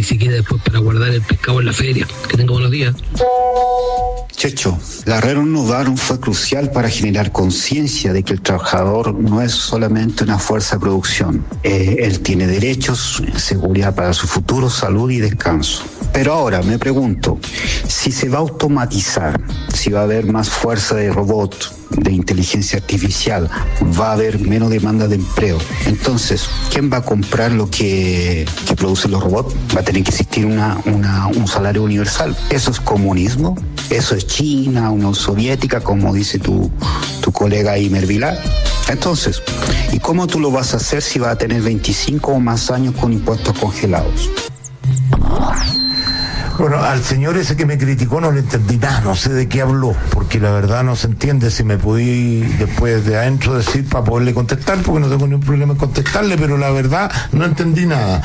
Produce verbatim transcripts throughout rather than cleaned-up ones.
siquiera después para guardar el pescado en la feria. Que tenga buenos días. Checho, la Renovaron fue crucial para generar conciencia de que el trabajador no es solamente una fuerza de producción. Eh, él tiene derechos, seguridad para su futuro, salud y descanso. Pero ahora me pregunto, si se va a automatizar, si va a haber más fuerza de robot, de inteligencia artificial, va a haber menos demanda de empleo. Entonces, ¿quién va a comprar lo que, que producen los robots? Va a tener que existir una, una, un salario universal. ¿Eso es comunismo? ¿Eso es China, Unión Soviética, como dice tu, tu colega Imer Vilar? Entonces, ¿y cómo tú lo vas a hacer si vas a tener veinticinco o más años con impuestos congelados? Bueno, al señor ese que me criticó no le entendí nada, no sé de qué habló, porque la verdad no se entiende. Si me podí después de adentro decir para poderle contestar, porque no tengo ningún problema en contestarle, pero la verdad no entendí nada.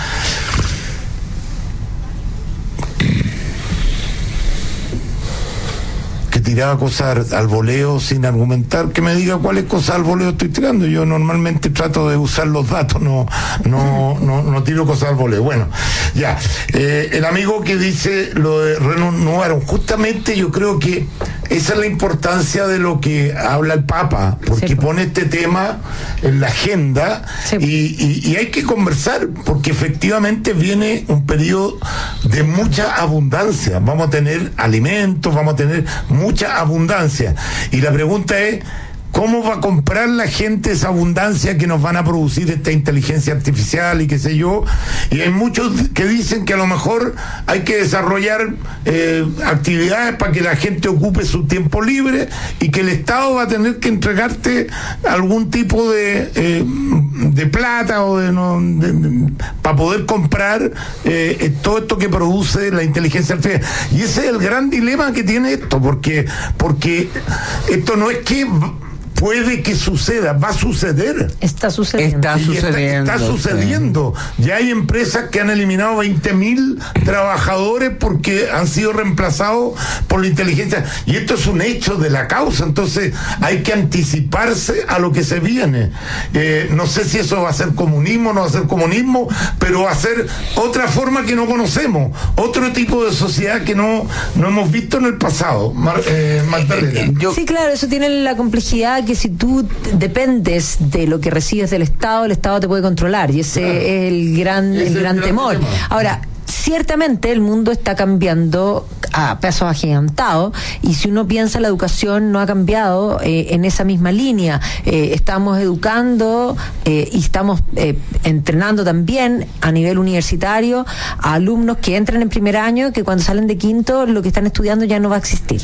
Que tiraba cosas al voleo sin argumentar, que me diga cuáles cosas al voleo estoy tirando. Yo normalmente trato de usar los datos, no no no, no tiro cosas al voleo. Bueno, ya, eh, el amigo que dice lo de renovaron, justamente yo creo que esa es la importancia de lo que habla el Papa, porque sí, pone este tema en la agenda, sí, y, y, y hay que conversar, porque efectivamente viene un periodo de mucha abundancia. Vamos a tener alimentos, vamos a tener mucha abundancia, y la pregunta es, ¿cómo va a comprar la gente esa abundancia que nos van a producir esta inteligencia artificial y qué sé yo? Y hay muchos que dicen que a lo mejor hay que desarrollar eh, actividades para que la gente ocupe su tiempo libre, y que el Estado va a tener que entregarte algún tipo de eh, de plata o de, no, de, de para poder comprar eh, todo esto que produce la inteligencia artificial. Y ese es el gran dilema que tiene esto, porque porque esto no es que puede que suceda, va a suceder. Está sucediendo. Está sucediendo. Está, está sucediendo. Sí. Ya hay empresas que han eliminado veinte mil trabajadores porque han sido reemplazados por la inteligencia. Y esto es un hecho de la causa. Entonces hay que anticiparse a lo que se viene. Eh, no sé si eso va a ser comunismo, no va a ser comunismo, pero va a ser otra forma que no conocemos. Otro tipo de sociedad que no, no hemos visto en el pasado. Mar, eh, Magdalena. Yo... Sí, claro, eso tiene la complejidad que si tú dependes de lo que recibes del Estado, el Estado te puede controlar, y ese claro. es el gran, el gran, gran temor. Tema. Ahora, ciertamente el mundo está cambiando a pasos agigantados, y si uno piensa, la educación no ha cambiado eh, en esa misma línea. Eh, estamos educando eh, y estamos eh, entrenando también a nivel universitario a alumnos que entran en primer año, que cuando salen de quinto lo que están estudiando ya no va a existir.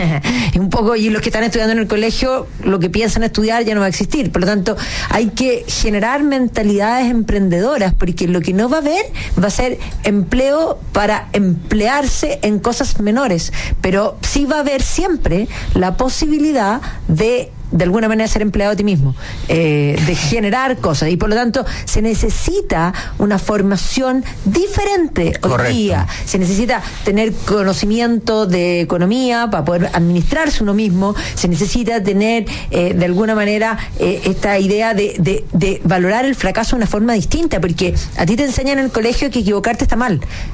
Un poco, y los que están estudiando en el colegio, lo que piensan estudiar ya no va a existir. Por lo tanto, hay que generar mentalidades emprendedoras, porque lo que no va a haber va a ser empleo para emplearse en cosas menores, pero sí va a haber siempre la posibilidad de de alguna manera ser empleado a ti mismo, eh, de generar cosas, y por lo tanto se necesita una formación diferente. Correcto. Hoy día se necesita tener conocimiento de economía para poder administrarse uno mismo, se necesita tener eh, de alguna manera eh, esta idea de, de, de valorar el fracaso de una forma distinta, porque a ti te enseñan en el colegio que equivocarte está mal,